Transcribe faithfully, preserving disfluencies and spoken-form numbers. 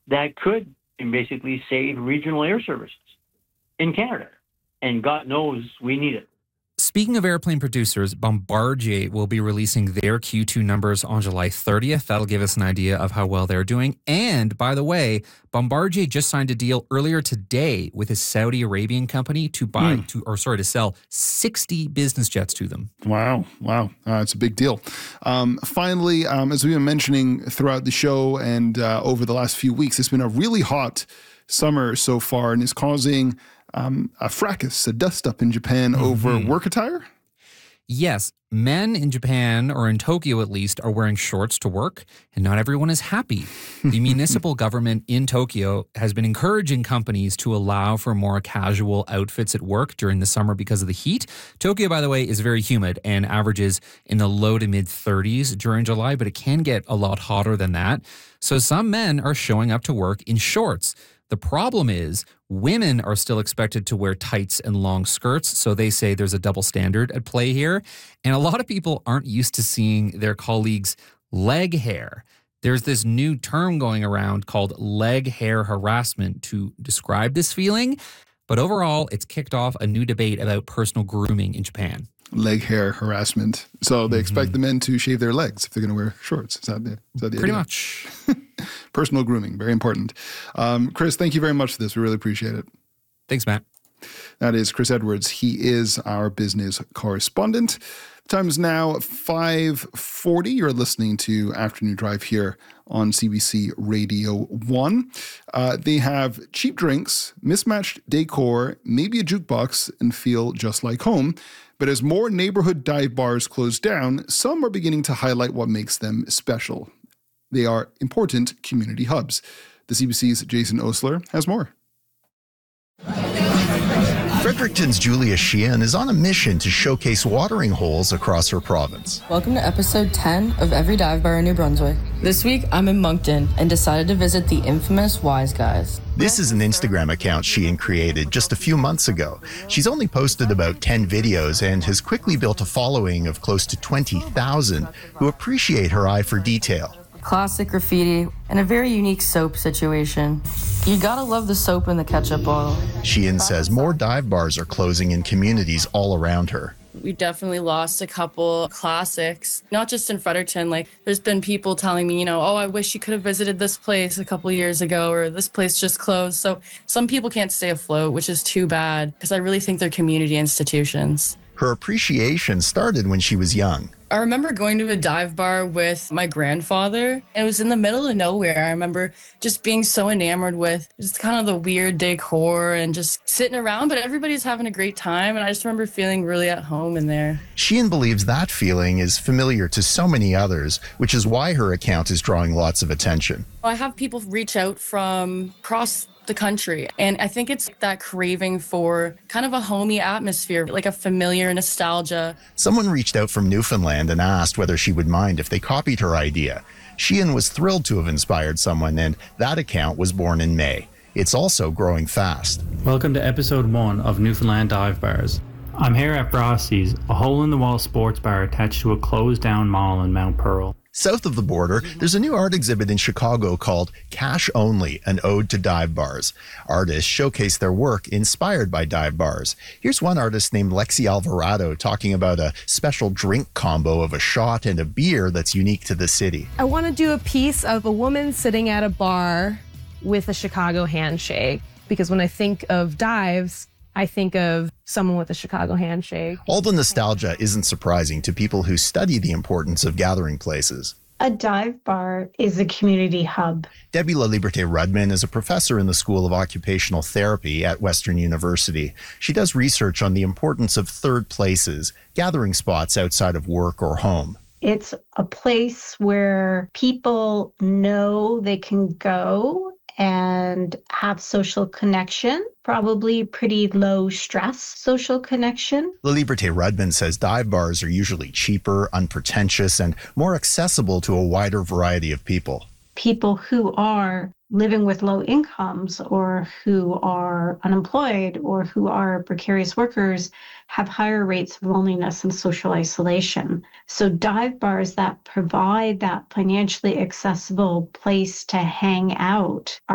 that could basically save regional air services in Canada. And God knows we need it. Speaking of airplane producers, Bombardier will be releasing their Q two numbers on July thirtieth. That'll give us an idea of how well they're doing. And by the way, Bombardier just signed a deal earlier today with a Saudi Arabian company to buy, mm. to or sorry, to sell sixty business jets to them. Wow. Wow. Uh, it's a big deal. Um, finally, um, as we've been mentioning throughout the show and uh, over the last few weeks, it's been a really hot summer so far and is causing Um, a fracas, a dust-up in Japan mm-hmm. over work attire? Yes. Men in Japan, or in Tokyo at least, are wearing shorts to work, and not everyone is happy. The municipal government in Tokyo has been encouraging companies to allow for more casual outfits at work during the summer because of the heat. Tokyo, by the way, is very humid and averages in the low to mid thirties during July, but it can get a lot hotter than that. So some men are showing up to work in shorts. The problem is women are still expected to wear tights and long skirts, so they say there's a double standard at play here. And a lot of people aren't used to seeing their colleagues' leg hair. There's this new term going around called leg hair harassment to describe this feeling. But overall, it's kicked off a new debate about personal grooming in Japan. Leg hair harassment. So they expect mm-hmm. the men to shave their legs if they're going to wear shorts. Is that the, is that the Pretty idea? much. Personal grooming, very important. Um, Chris, thank you very much for this. We really appreciate it. Thanks, Matt. That is Chris Edwards. He is our business correspondent. The time is now five forty. You're listening to Afternoon Drive here on C B C Radio one. Uh, they have cheap drinks, mismatched decor, maybe a jukebox, and feel just like home. But as more neighborhood dive bars close down, some are beginning to highlight what makes them special. They are important community hubs. The C B C's Jason Osler has more. Fredericton's Julia Sheehan is on a mission to showcase watering holes across her province. Welcome to episode ten of Every Dive Bar in New Brunswick. This week, I'm in Moncton and decided to visit the infamous Wise Guys. This is an Instagram account Sheehan created just a few months ago. She's only posted about ten videos and has quickly built a following of close to twenty thousand who appreciate her eye for detail. Classic graffiti, and a very unique soap situation. You gotta love the soap and the ketchup bottle. Sheehan says more dive bars are closing in communities all around her. We definitely lost a couple classics, not just in Fredericton. Like, there's been people telling me, you know, oh, I wish you could have visited this place a couple years ago, or this place just closed. So some people can't stay afloat, which is too bad, because I really think they're community institutions. Her appreciation started when she was young. I remember going to a dive bar with my grandfather, and it was in the middle of nowhere. I remember just being so enamored with just kind of the weird decor and just sitting around, but everybody's having a great time, and I just remember feeling really at home in there. Sheehan believes that feeling is familiar to so many others, which is why her account is drawing lots of attention. I have people reach out from across the country, and I think it's that craving for kind of a homey atmosphere, like a familiar nostalgia. Someone reached out from Newfoundland and asked whether she would mind if they copied her idea. Sheehan was thrilled to have inspired someone, and that account was born in May. It's also growing fast. Welcome to episode one of Newfoundland Dive Bars. I'm here at Frosty's, a hole-in-the-wall sports bar attached to a closed-down mall in Mount Pearl. South of the border, there's a new art exhibit in Chicago called Cash Only, an ode to dive bars. Artists showcase their work inspired by dive bars. Here's one artist named Lexi Alvarado talking about a special drink combo of a shot and a beer that's unique to the city. I want to do a piece of a woman sitting at a bar with a Chicago handshake, because when I think of dives, I think of someone with a Chicago handshake. All the nostalgia isn't surprising to people who study the importance of gathering places. A dive bar is a community hub. Debbie LaLiberte Rudman is a professor in the School of Occupational Therapy at Western University. She does research on the importance of third places, gathering spots outside of work or home. It's a place where people know they can go and have social connection, probably pretty low stress social connection. LaLiberte Rudman says dive bars are usually cheaper, unpretentious, and more accessible to a wider variety of people. People who are living with low incomes or who are unemployed or who are precarious workers have higher rates of loneliness and social isolation. So dive bars that provide that financially accessible place to hang out are